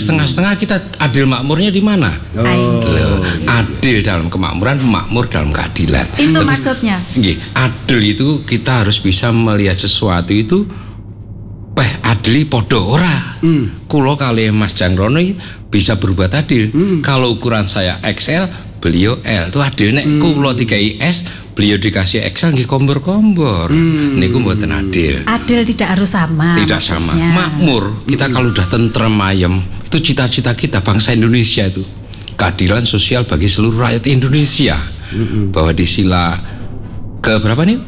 setengah-setengah kita adil makmurnya di mana? Adil dalam kemakmuran, makmur dalam keadilan. Itu maksudnya. Adil itu kita harus bisa melihat sesuatu itu adili podo ora. Kulo kali Mas Jangrono bisa berbuat adil. Kalau ukuran saya XL, beliau L. Itu adil. Nek kulo 3IS, beliau dikasih XL nggih kombor-kombor. Niku mboten adil. Adil tidak harus sama. Tidak sama. Makmur, kita kalau udah tentrem ayem, itu cita-cita kita bangsa Indonesia itu. Keadilan sosial bagi seluruh rakyat Indonesia. Bahwa di sila ke berapa nih?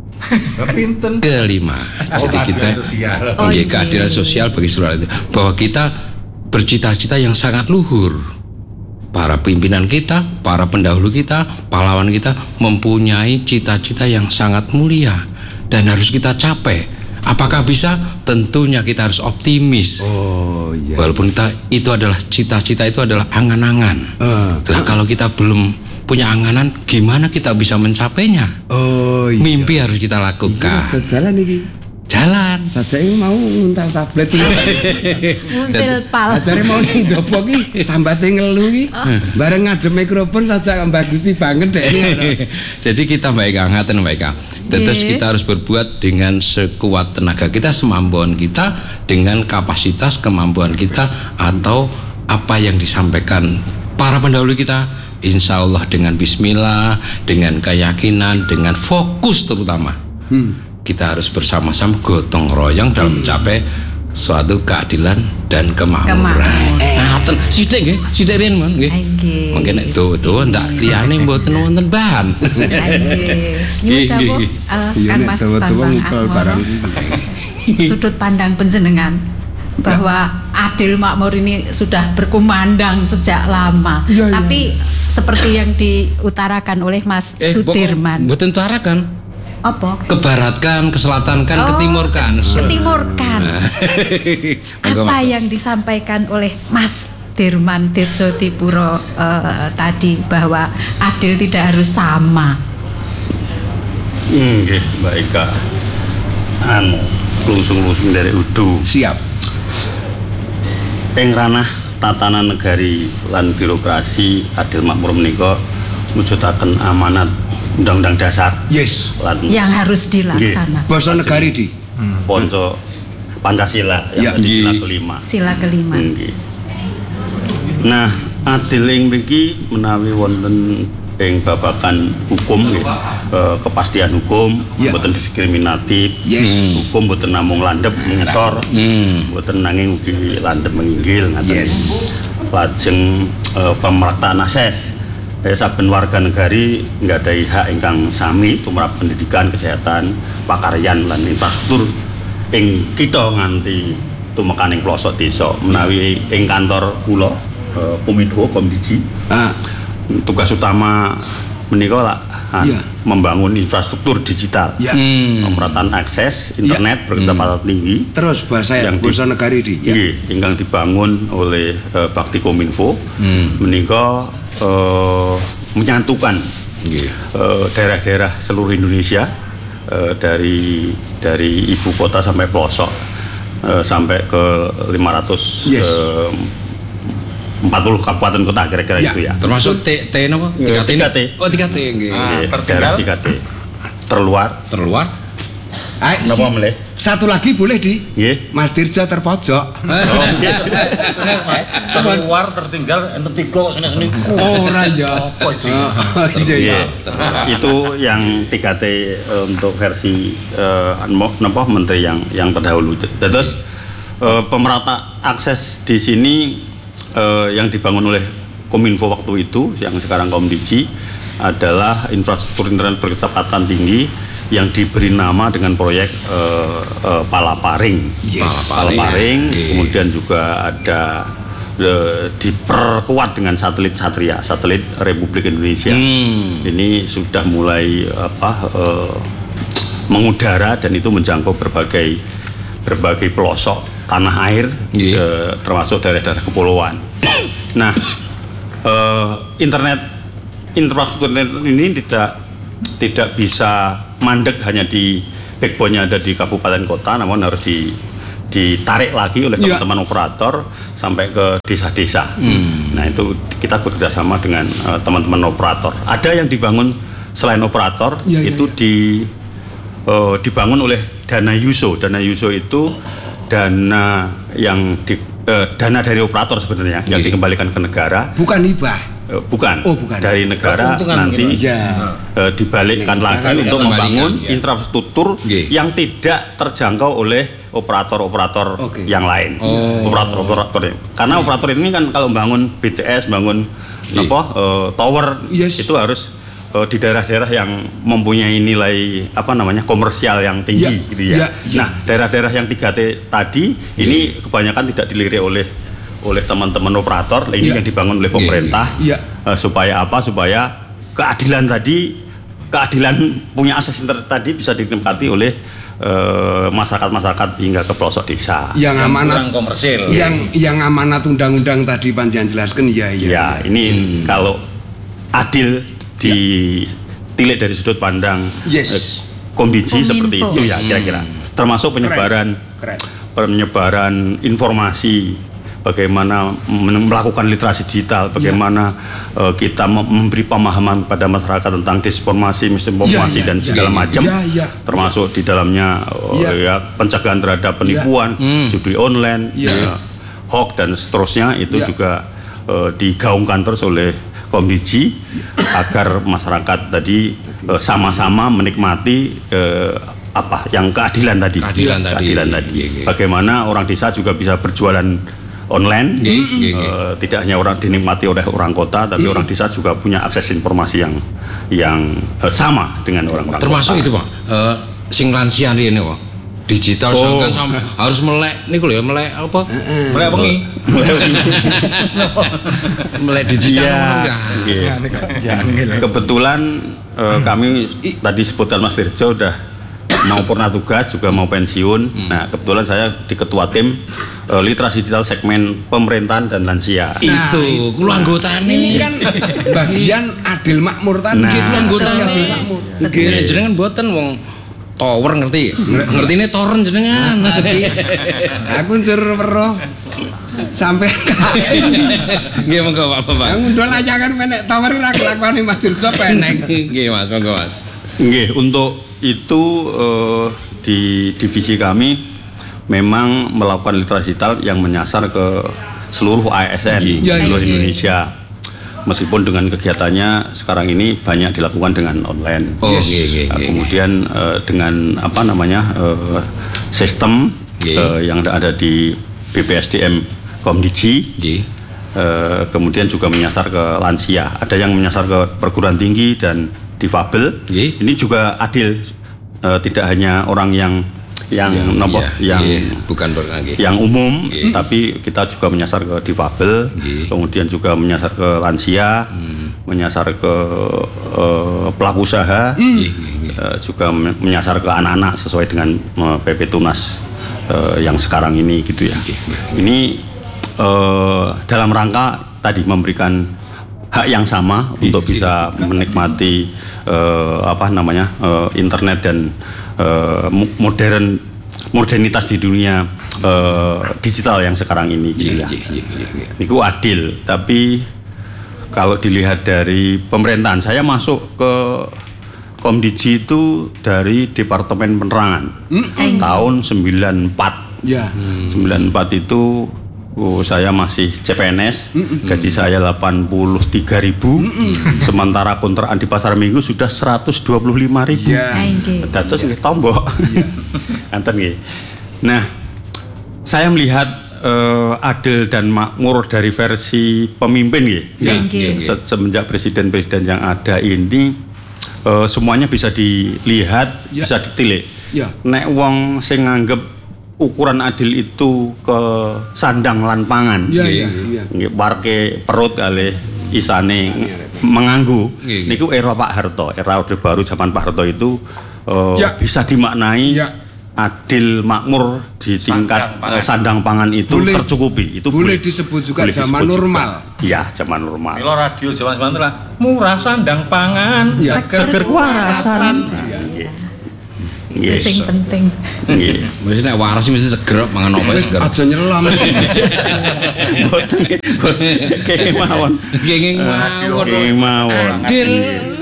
Kelima. Jadi kita keadilan sosial bagi seluruh rakyat. Bahwa kita bercita-cita yang sangat luhur. Para pimpinan kita, para pendahulu kita, pahlawan kita mempunyai cita-cita yang sangat mulia dan harus kita capai. Apakah bisa? Tentunya kita harus optimis. Walaupun kita itu adalah cita-cita, itu adalah angan-angan. Lah kalau kita belum punya anganan, gimana kita bisa mencapainya? Mimpi harus kita lakukan. Jalan ini. Jalan. Saja ini mau nguntal tablet ini. Nguntil pal. Ajare mau ning jopo ki sambate ngelu ki. Bareng ngadep mikrofon saja Mbak Gusti banget dek. Jadi kita Mbak Eka ngaten Mbak Eka. Terus kita harus berbuat dengan sekuat tenaga kita, semampuan kita, dengan kapasitas kemampuan kita atau apa yang disampaikan para pendahulu kita. Insya Allah dengan bismillah, dengan keyakinan, dengan fokus terutama. Kita harus bersama-sama gotong royong dalam mencapai suatu keadilan dan kemakmuran. Ngaten sithik nggih, sithik riyen mon nggih. Mungkin nek tuwa ndak liyane mboten wonten bahan. Nyuwun dawuh kan Mas Bambang Asmoro. Sudut pandang panjenengan bahwa adil makmur ini sudah berkumandang sejak lama. Tapi seperti yang diutarakan oleh Mas Sudirman. Mboten utarakan. Apa? Kebaratkan, keselatankan, ketimurkan. Ketimurkan. Apa yang disampaikan oleh Mas Dirman Tirjodipuro tadi bahwa adil tidak harus sama. Nggih, Mbak Eka. Lusung-lusung dari udu. Siap. Ing ranah tatanan negari lan birokrasi adil makmur menika mujudaken amanat Undang-Undang Dasar. Yes. Yang harus dilaksanakan. Basa negari di. Ponco Pancasila yang sila kelima. Sila kelima. Nah, adil ing mriki menawi wonten ing babagan hukum nggih, kepastian hukum, mboten diskriminatif. Hukum mboten namung landhep mengesor, mboten nanging ugi landhep menginggil ngaten. Lajeng pemerataan akses. Saben warga negari nggadhahi hak ingkang sami tumrap pendidikan, kesehatan, pakaryan lan infrastruktur ing kita nganti tumekaning pelosok desa. Menawi ing kantor kula Kominfo Komdiji, tugas utama menika membangun infrastruktur digital, pemerataan akses internet berkecepatan tinggi. Terus bahasa yang basa negari di. Ingkang dibangun oleh Bakti Kominfo menika menyatukan daerah-daerah seluruh Indonesia dari ibu kota sampai pelosok sampai ke 540 kabupaten kota kira-kira itu ya. Termasuk T napa? 3T. Oh 3T nggih. Daerah 3T. Terluar. Napa meleh? Satu lagi boleh di. Mas Dirjo terpojok. Terluar tertinggal enten 3 kok seni-seni. Ora ya. Itu yang 3T untuk versi napa menteri yang terdahulu. Terus pemerata akses di sini yang dibangun oleh Kominfo waktu itu yang sekarang Komdiji adalah infrastruktur internet berkecepatan tinggi yang diberi nama dengan proyek Palaparing. Palaparing. Kemudian juga ada diperkuat dengan satelit Satria, satelit Republik Indonesia. Ini sudah mulai mengudara dan itu menjangkau berbagai pelosok tanah air, termasuk daerah-daerah kepulauan. Nah, infrastruktur internet ini tidak bisa mandek hanya di backbone-nya ada di kabupaten kota, namun harus ditarik lagi oleh teman-teman operator sampai ke desa-desa. Nah itu kita bekerja sama dengan teman-teman operator. Ada yang dibangun selain operator itu dibangun oleh dana Yuso. Dana Yuso itu dana yang dana dari operator sebenarnya yang dikembalikan ke negara. Bukan hibah. Bukan. Dari negara nanti dibalikkan lagi untuk membangun infrastruktur yang tidak terjangkau oleh operator-operator yang lain. Operator-operator. Karena operator ini kan kalau bangun BTS, bangun tower itu harus di daerah-daerah yang mempunyai nilai komersial yang tinggi gitu ya. Nah, daerah-daerah yang 3T tadi ini kebanyakan tidak dilirik oleh teman-teman operator. Ini yang dibangun oleh pemerintah supaya keadilan punya akses internet tadi bisa dinikmati oleh masyarakat hingga ke pelosok desa. Yang amanat komersil. Yang amanat undang-undang tadi panjenengan jelaskan ini kalau adil ditilik dari sudut pandang Kombiji seperti itu ya kira-kira. Termasuk penyebaran informasi, bagaimana melakukan literasi digital, bagaimana kita memberi pemahaman pada masyarakat tentang disinformasi, misinformasi dan segala macam, termasuk di dalamnya pencegahan terhadap penipuan, judi online, hoax dan seterusnya itu juga digaungkan terus oleh Kombiji agar masyarakat tadi sama-sama menikmati yang keadilan tadi. Bagaimana orang desa juga bisa berjualan online, tidak hanya dinikmati oleh orang kota, tapi orang desa juga punya akses informasi yang sama dengan orang-orang termasuk kota. Itu Pak, sing lansia ini Pak, digital kan harus melek niku lho ya, melek apa? Melek wengi. Melek digital. Kebetulan kami tadi sebutan Mas Firjo udah mau purna tugas juga mau pensiun. Nah, kebetulan saya di ketua tim literasi digital segmen pemerintahan dan lansia. Itu kula anggotane ini kan bagian Adil Makmur tadi. Kula anggotane Adil Makmur. Nggih jenengan mboten wong tower ngerti ini torrent jenengan. Aku njur weruh sampai nggih monggo Pak. Ngundul aja kan menek tower ra kelakone Mas Dirjo peneng. Nggih Mas, monggo Mas. Nggih, untuk itu di divisi kami memang melakukan literasi digital yang menyasar ke seluruh ASN seluruh Indonesia. Meskipun dengan kegiatannya sekarang ini banyak dilakukan dengan online. Kemudian dengan sistem yang ada di BPSDM Komdiji. Kemudian juga menyasar ke lansia. Ada yang menyasar ke perguruan tinggi dan difabel. Ini juga adil, tidak hanya orang yang bukan yang umum, tapi kita juga menyasar ke difabel, kemudian juga menyasar ke lansia, menyasar ke pelaku usaha, juga menyasar ke anak-anak sesuai dengan PP Tunas yang sekarang ini gitu ya. Ini dalam rangka tadi memberikan hak yang sama untuk bisa menikmati internet dan modernitas di dunia digital yang sekarang ini gitu ya. Niku adil, tapi kalau dilihat dari pemerintahan, saya masuk ke Komdiji itu dari Departemen Penerangan tahun 94. 94 itu saya masih CPNS, gaji saya 83.000, sementara kontrakan di Pasar Minggu sudah 125.000. Dados nggih tombok. Enten nggih. Nah, saya melihat adil dan makmur dari versi pemimpin nggih. Semenjak presiden-presiden yang ada ini semuanya bisa dilihat, bisa ditilik. Nek wong sing nganggep ukuran adil itu ke sandang lan pangan, parke perut kali isane menganggu. Niku era Pak Harto, era Orde Baru zaman Pak Harto itu bisa dimaknai adil makmur di tingkat sandang pangan itu tercukupi. Itu boleh disebut juga zaman normal. Iya, zaman normal. Kalau radio zaman itu lah murah sandang pangan, seger kewarasan. Itu sing penting. Nggih. Mesti nek waras mesti seger mangan apa Wis seger. aja nyelam. Mboten kenging mawon. Kenging mawon. Adil.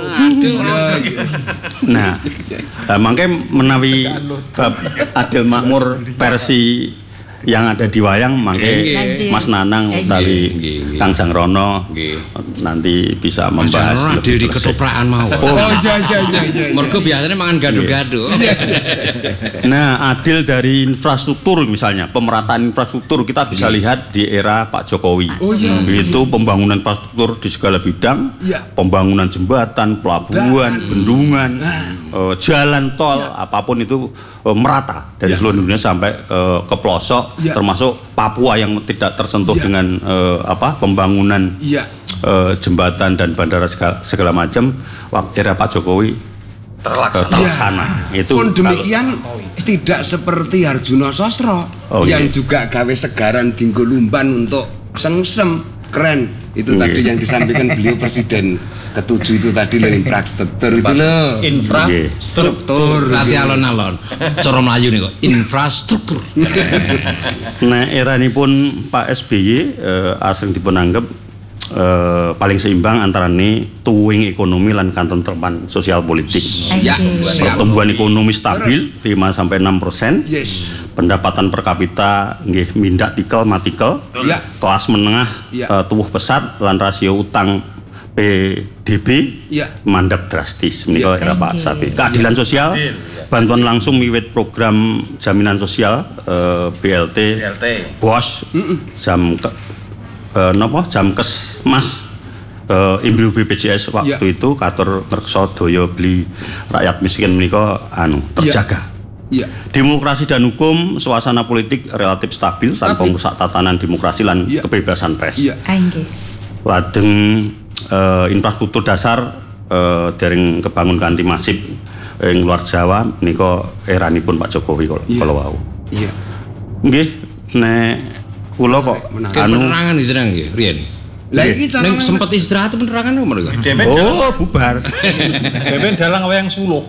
Nah, mangke menawi bab Adil Makmur versi yang ada di wayang mangke Nggih. Mas Nanang utawi Nggih. Kang Jangrono Nggih. nanti bisa Mas membahas Jangrono lebih di detail. ketoprakan mawon. Oh iya. Mergo biasanya mangan gado-gado. Nah, adil dari infrastruktur misalnya, pemerataan infrastruktur kita bisa lihat di era Pak Jokowi. Itu pembangunan infrastruktur di segala bidang, pembangunan jembatan, pelabuhan, bendungan, jalan tol, apapun itu merata dari seluruh Indonesia sampai ke pelosok, termasuk Papua yang tidak tersentuh dengan pembangunan jembatan dan bandara segala macam. Era Pak Jokowi terlaksana. Itu pun demikian tidak seperti Harjuno Sosro yang juga gawe segaran dinggo lumban untuk sengsem keren itu tadi yang disampaikan beliau presiden ke-7 itu tadi loh infrastruktur itu loh infrastruktur berarti alon-alon cara Melayu nih kok infrastruktur. Nah era ini pun Pak SBY asring dipun anggap paling seimbang antara tuwing ekonomi lan katentreman sosial politik. Pertumbuhan ekonomi stabil 5-6%. Pendapatan per kapita nggih mindak tikel matikel. Kelas menengah tuwuh pesat lan rasio utang PDB mandek drastis. Menika era Pak SBY. Keadilan sosial, bantuan langsung miwit program jaminan sosial BLT. BOS Jamkes Mas Imbru BPJS waktu itu katur reksa daya beli rakyat miskin menika terjaga. Demokrasi dan hukum, suasana politik relatif stabil tanpa merusak tatanan demokrasi lan kebebasan pers. Lajeng infrastruktur dasar dereng kebangun kanthi masif ing luar Jawa menika eranipun Pak Jokowi kala wau. Nggih, nek kula kok penerangan diserang nggih riyen. Lah iki ning sempet istirahat penerangan nomor iku. Oh, bubar. Beben dalang wayang Suluh.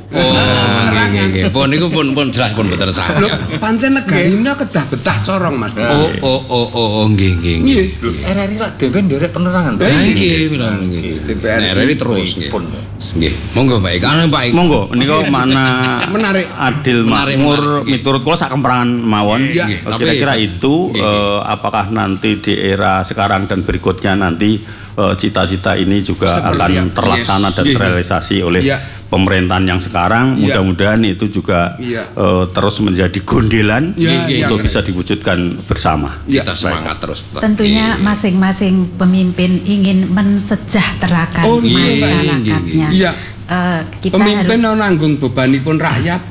Nggih. Pun niku pun jelas pun bener sangat. Lho, pancen negarine kedah betah corong Mas. Oh, nggih. RRI lak dhewe nderek penerangan. Nggih, nggih. RRI terus nggih. Nggih. Monggo Mbak Ika, Pak Ika. Monggo niku mana menarik. Adil Makmur miturut kula sak kemperangan mawon. Kira-kira itu apakah nanti di era sekarang dan berikutnya nanti cita-cita ini juga akan terlaksana dan terrealisasi oleh pemerintahan yang sekarang. Mudah-mudahan itu juga terus menjadi gondelan untuk bisa diwujudkan bersama. Kita semangat terus. Tentunya masing-masing pemimpin ingin mensejahterakan masyarakatnya. Kita pemimpin harus nanggung bebanipun rakyat.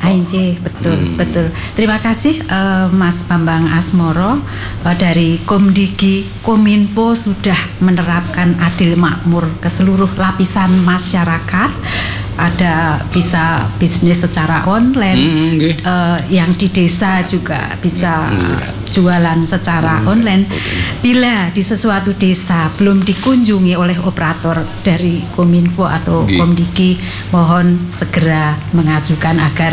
Betul. Terima kasih Mas Bambang Asmoro dari Komdigi Kominfo sudah menerapkan adil makmur ke seluruh lapisan masyarakat. Ada bisa bisnis secara online, yang di desa juga bisa jualan secara online. Bila di sesuatu desa belum dikunjungi oleh operator dari Kominfo atau Komdigi, mohon segera mengajukan agar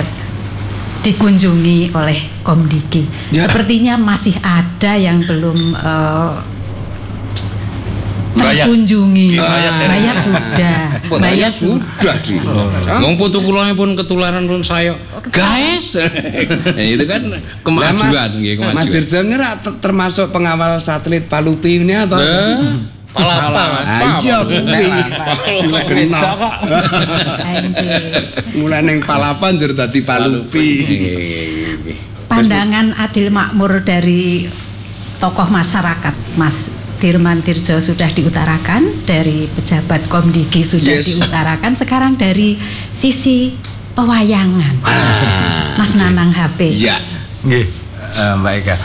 dikunjungi oleh Komdigi. Sepertinya masih ada yang belum terkunjungi. Bayat sudah di. Wong putu kula pun ketularan pun saya. Guys. Itu kan kemajuan nggih, kemajuan. Mas Dirjen ini termasuk pengawal satelit Palupi ini atau? Palapan. Iya, kuwi. Mulai neng Palapan jadi dadi Palupi. Pandangan adil makmur dari tokoh masyarakat, Mas Dirman Tirjo sudah diutarakan, dari pejabat Komdigi sudah diutarakan, sekarang dari sisi pewayangan. Mas Nanang HP. Iya. Nggih, Mbak Eka.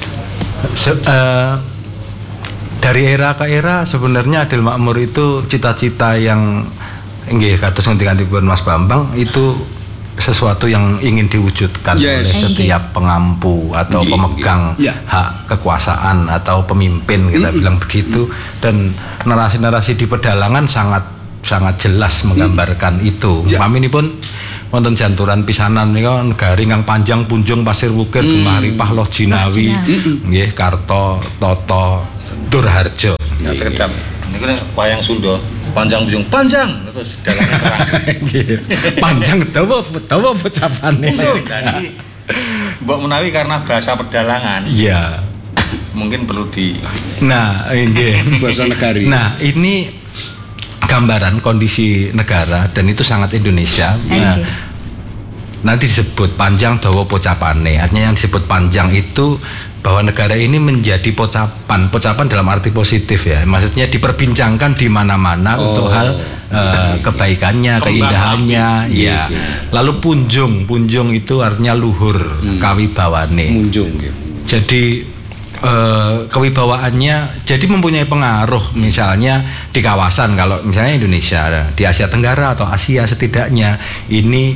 Dari era ke era sebenarnya adil makmur itu cita-cita yang nggih kados ngendikantipun Mas Bambang itu sesuatu yang ingin diwujudkan oleh setiap pengampu atau pemegang hak kekuasaan atau pemimpin, kita bilang begitu. Dan narasi-narasi di pedalangan sangat jelas menggambarkan itu. Kami ini pun wonten janturan pisanan menika negari ingkang panjang punjung pasir wukir gemah ripah loh jinawi nggih Karto Toto Durharjo. Ya sekedap niku wayang Sunda panjang punjung panjang terus dalam terang. Panjang dawa pocapane. Mbok menawi karena bahasa pedalangan. Iya. Mungkin perlu di Nah, nggih. Bahasa negari. Nah, ini gambaran kondisi negara dan itu sangat Indonesia. Nah, nanti disebut panjang dawa pocapane. Artinya yang disebut panjang itu bahwa negara ini menjadi pocapan dalam arti positif ya. Maksudnya diperbincangkan di mana-mana untuk hal kebaikannya, keindahannya, ya. Lalu punjung itu artinya luhur, kawibawane. Munjung. Jadi kewibawaannya jadi mempunyai pengaruh misalnya di kawasan, kalau misalnya Indonesia di Asia Tenggara atau Asia setidaknya ini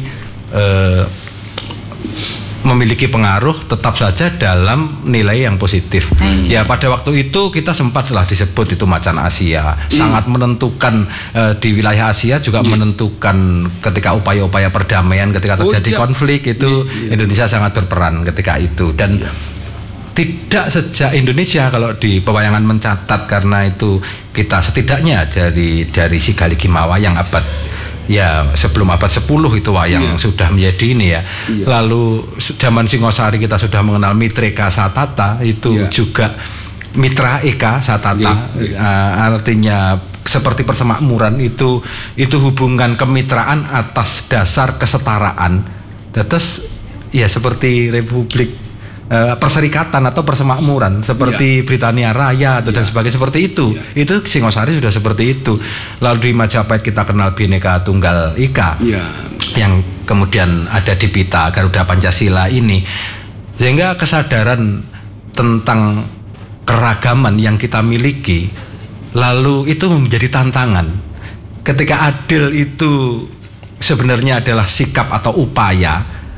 memiliki pengaruh tetap saja dalam nilai yang positif. Ya pada waktu itu kita sempatlah disebut itu macan Asia, sangat menentukan di wilayah Asia juga menentukan ketika upaya-upaya perdamaian ketika terjadi konflik itu Indonesia sangat berperan ketika itu. Dan tidak sejak Indonesia kalau di pewayangan mencatat, karena itu kita setidaknya dari Sigaligi Mawayang abad ya sebelum abad 10 itu wayang sudah menjadi ini ya. Lalu zaman Singosari kita sudah mengenal Mitreka Satata itu juga Mitra Eka Satata artinya seperti persemakmuran itu hubungan kemitraan atas dasar kesetaraan. Terus ya seperti Republik perserikatan atau persemakmuran seperti Britania Raya dan sebagainya seperti itu. Itu Singosari sudah seperti itu. Lalu di Majapahit kita kenal Bhinneka Tunggal Ika yang kemudian ada di Pita Garuda Pancasila ini, sehingga kesadaran tentang keragaman yang kita miliki lalu itu menjadi tantangan. Ketika adil itu sebenarnya adalah sikap atau upaya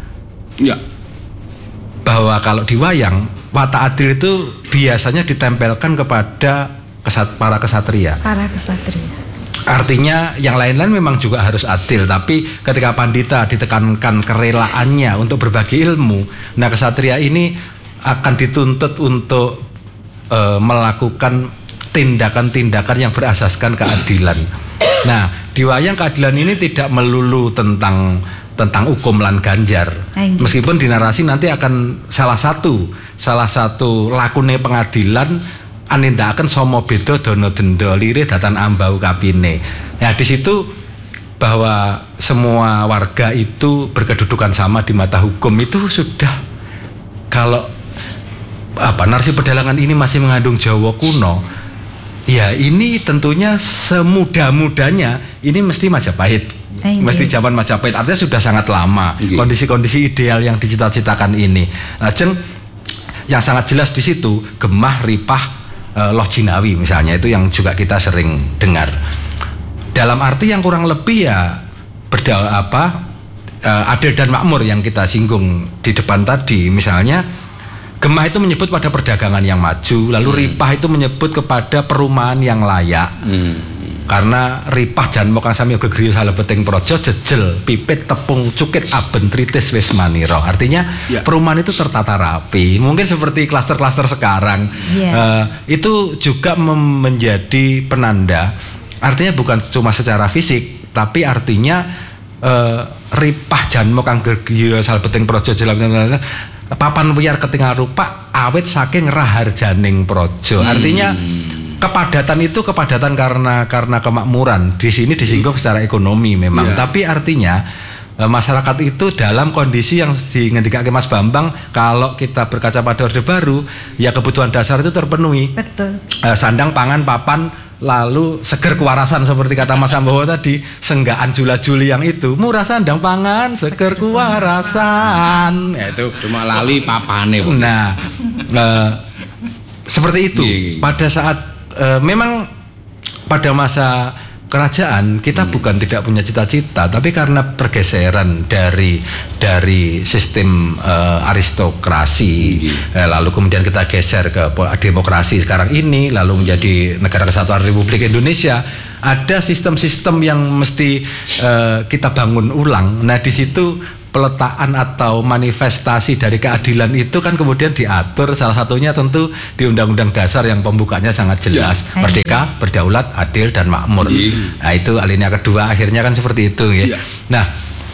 bahwa kalau di wayang watak adil itu biasanya ditempelkan kepada para kesatria. Artinya yang lain-lain memang juga harus adil, tapi ketika pandita ditekankan kerelaannya untuk berbagi ilmu, nah kesatria ini akan dituntut untuk melakukan tindakan-tindakan yang berasaskan keadilan. Nah, di wayang keadilan ini tidak melulu tentang hukum lan ganjar. Meskipun di narasi nanti akan salah satu lakune pengadilan anindakaken somo beda dono denda lirih datan ambau kapine. Nah, di situ bahwa semua warga itu berkedudukan sama di mata hukum itu sudah, kalau narasi pedalangan ini masih mengandung Jawa kuno, ya ini tentunya semudah-mudahnya ini mesti Majapahit. Mesti zaman Majapahit, artinya sudah sangat lama kondisi-kondisi ideal yang dicita-citakan ini. Lajeng yang sangat jelas di situ gemah ripah loh jinawi misalnya, itu yang juga kita sering dengar. Dalam arti yang kurang lebih ya adil dan makmur yang kita singgung di depan tadi. Misalnya gemah itu menyebut pada perdagangan yang maju, lalu ripah itu menyebut kepada perumahan yang layak. Karena ripah janmo kang sami yoga griya salebeting praja jejel pipit tepung cukit aben tritis wis manira. Artinya perumahan itu tertata rapi. Mungkin seperti klaster-klaster sekarang. Itu juga menjadi penanda. Artinya bukan cuma secara fisik, tapi artinya ripah janmo kang griya salebeting praja jejel papan wiyar ketingal rupa awit saking raharjaning praja. Artinya kepadatan itu kepadatan karena kemakmuran. Di sini disinggung secara ekonomi memang, tapi artinya masyarakat itu dalam kondisi yang dingendikake Mas Bambang, kalau kita berkaca pada Orde Baru, ya kebutuhan dasar itu terpenuhi. Betul. Sandang, pangan, papan, lalu seger kewarasan seperti kata Mas Ambawa tadi, senggaan jula-juli yang itu, murah sandang pangan, seger kewarasan. Ya, itu cuma lali papane. Nah, seperti itu. Pada saat memang pada masa kerajaan kita bukan tidak punya cita-cita, tapi karena pergeseran dari sistem aristokrasi, lalu kemudian kita geser ke demokrasi sekarang ini, lalu menjadi Negara Kesatuan Republik Indonesia, ada sistem-sistem yang mesti kita bangun ulang. Nah, di situ peletaan atau manifestasi dari keadilan itu kan kemudian diatur, salah satunya tentu di Undang-Undang Dasar yang pembukanya sangat jelas, merdeka, berdaulat, adil dan makmur. Nah, itu alinea kedua akhirnya kan seperti itu ya. Nah,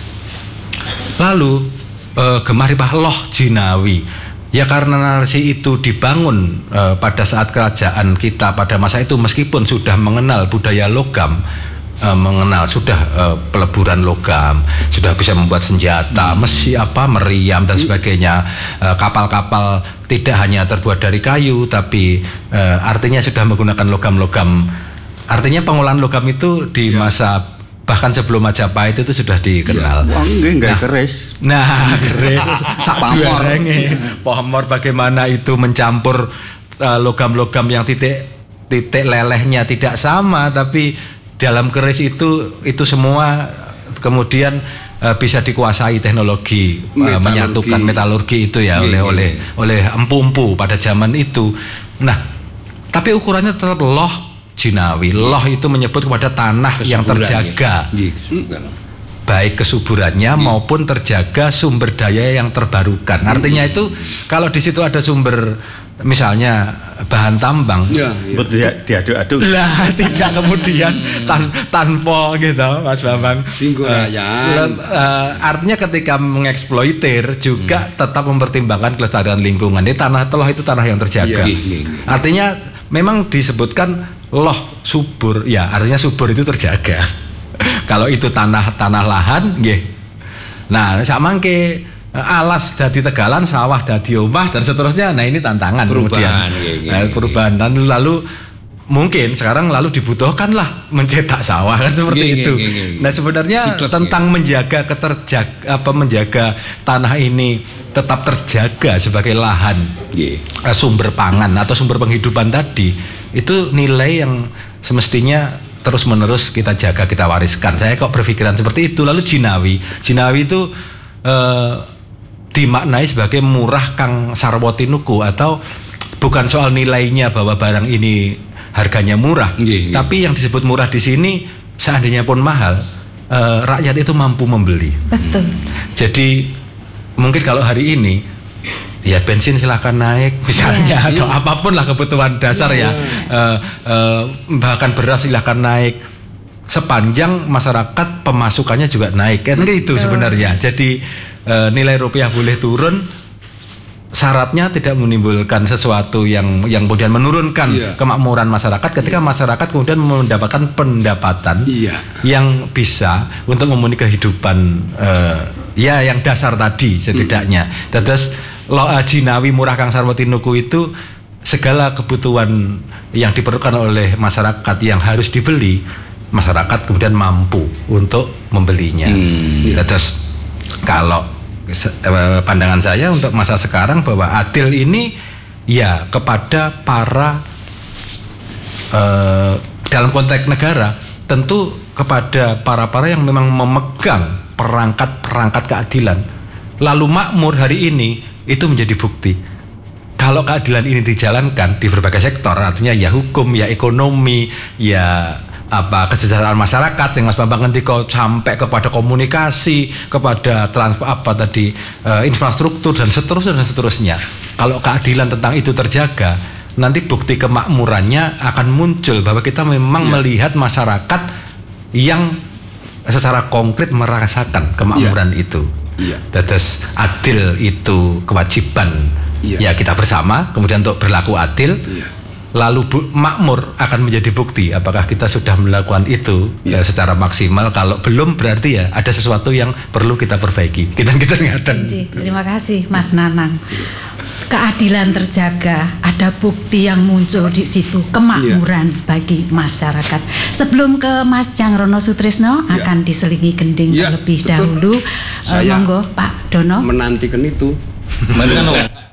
lalu gemaripah loh jinawi. Ya karena narasi itu dibangun pada saat kerajaan kita pada masa itu, meskipun sudah mengenal budaya logam, mengenal sudah peleburan logam, sudah bisa membuat senjata, meriam dan sebagainya, kapal-kapal tidak hanya terbuat dari kayu, tapi artinya sudah menggunakan logam-logam. Artinya pengolahan logam itu di masa bahkan sebelum Majapahit itu sudah dikenal. Keris. Nah, keris pohmor bagaimana itu mencampur logam-logam yang titik lelehnya tidak sama, tapi dalam keris itu semua kemudian bisa dikuasai teknologi menyatukan metalurgi itu ya oleh empu-empu pada zaman itu. Nah, tapi ukurannya tetap loh jinawi. Loh itu menyebut kepada tanah yang terjaga, baik kesuburannya maupun terjaga sumber daya yang terbarukan. Artinya itu kalau di situ ada sumber misalnya bahan tambang, diaduk-aduk lah, tidak kemudian tanpa gitu Mas Bambang. Artinya ketika mengeksploitir juga tetap mempertimbangkan kelestarian lingkungan. Di tanah loh itu tanah yang terjaga. Artinya memang disebutkan loh subur, ya artinya subur itu terjaga. Kalau itu tanah lahan, nggih. Nah, sak mangke alas dadi tegalan, sawah dadi omah dan seterusnya. Nah, ini tantangan perubahan, kemudian. Perubahan dan lalu mungkin sekarang lalu dibutuhkanlah mencetak sawah kan seperti itu. Nah, sebenarnya tentang menjaga menjaga tanah ini tetap terjaga sebagai lahan sumber pangan atau sumber penghidupan tadi, itu nilai yang semestinya terus-menerus kita jaga, kita wariskan. Saya kok berpikiran seperti itu. Lalu jinawi itu dimaknai sebagai murah kang sarwa tinuku, atau bukan soal nilainya bahwa barang ini harganya murah, tapi yang disebut murah di sini seandainya pun mahal, rakyat itu mampu membeli. Betul. Jadi mungkin kalau hari ini ya bensin silahkan naik misalnya, atau apapun lah kebutuhan dasar bahkan beras silahkan naik, sepanjang masyarakat pemasukannya juga naik kan itu sebenarnya. Jadi nilai rupiah boleh turun, syaratnya tidak menimbulkan sesuatu yang kemudian menurunkan kemakmuran masyarakat ketika masyarakat kemudian mendapatkan pendapatan yang bisa untuk memenuhi kehidupan yang dasar tadi setidaknya. Terus jinawi murah kang sarwa tinuku itu segala kebutuhan yang diperlukan oleh masyarakat yang harus dibeli, masyarakat kemudian mampu untuk membelinya. Terus kalau pandangan saya untuk masa sekarang bahwa adil ini ya kepada para dalam konteks negara, tentu kepada para yang memang memegang perangkat keadilan. Lalu makmur hari ini itu menjadi bukti kalau keadilan ini dijalankan di berbagai sektor, artinya ya hukum, ya ekonomi, ya kesejahteraan masyarakat yang Mas Bambang ngendika sampai kepada komunikasi, kepada infrastruktur dan seterusnya. Kalau keadilan tentang itu terjaga, nanti bukti kemakmurannya akan muncul bahwa kita memang melihat masyarakat yang secara konkret merasakan kemakmuran itu. Terus adil itu kewajiban ya kita bersama, kemudian untuk berlaku adil. Lalu makmur akan menjadi bukti apakah kita sudah melakukan itu secara maksimal. Kalau belum, berarti ya ada sesuatu yang perlu kita perbaiki. Kita ngeten. Terima kasih Mas Nanang. Keadilan terjaga, ada bukti yang muncul di situ, kemakmuran bagi masyarakat. Sebelum ke Mas Jangrono Sutrisno akan diselingi gending terlebih dahulu. Monggo Pak Dono. Menantikan itu.